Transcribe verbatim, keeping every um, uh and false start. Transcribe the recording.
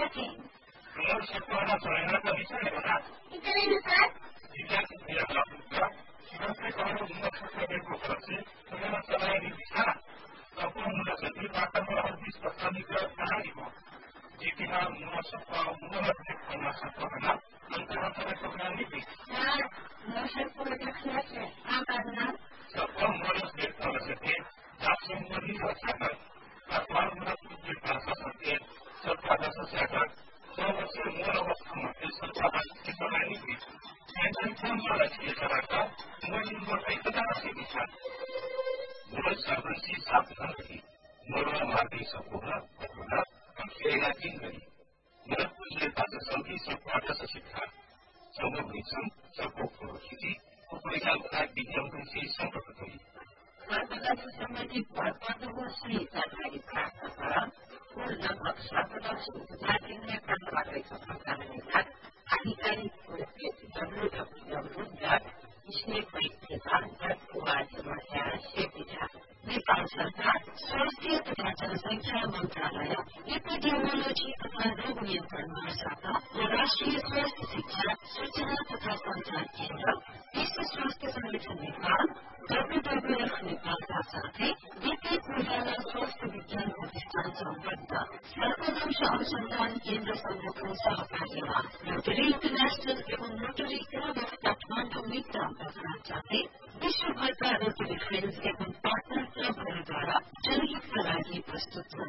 tracking. Keluar sekolah soalnya tak bisa lepas. Ikaw rin sir? Tidak tidak lakukan. Siyempre kalau muna sa demokrasi, kaya masalah ini bisa. Tapi muna sa kita akan habis pertandingan hari mo. Jika muna sa muna sa masa anak, antara-antara pemilih. Sir, motion for declaration. Apa na? Sa pamalas deklarasi, dapat melihat sangat. Kapal menakutkan bahasa sakit, serta bahasa sehat. Sama semua orang serta kita ini. Dan semua masyarakat menjadi federasi kita. Mulai seperti satu hari, mulai mati sekolah, sekolah, akhirnya tinggal. Mulai bahasa sakit serta sesiksa. Semua bisa sekolah kita, upaya tadi yang bersih sampai betul. Pada sesama kita pada muslim dan hari praktasa, kurang maksa pada sebenarnya kan pada kesempatan ini. Hari-hari politik dan mudah yang mudah, इसने कई प्रकार का हुआ समस्या से पूछा। नेपाल सरकार स्वास्थ्य तथा जनसंख्या मंत्रालय, एपिडेमियोलॉजी तथा रोग नियंत्रण महाशाखा और राष्ट्रीय स्वास्थ्य शिक्षा सूचना तथा संचार केंद्र, विश्व स्वास्थ्य संगठन नेपाल, डब्ल्यूडब्ल्यूएफ नेपालका साथै विपी पूर्वाला स्वास्थ्य विज्ञान प्रतिष्ठान सम्बद्ध सर्ववंश अनुसन्धान केन्द्र संगठन सहकार्यमा रोटरी इन्टरनेशनल एवं रोटरी क्लब अफ काठमाडौँ मित्र अन्तर्गत साथै विश्वभरका रोटरी फ्रेन्ड्स एवं पार्टनर क्लबहरूद्वारा जनहितका लागि प्रस्तुत छन्।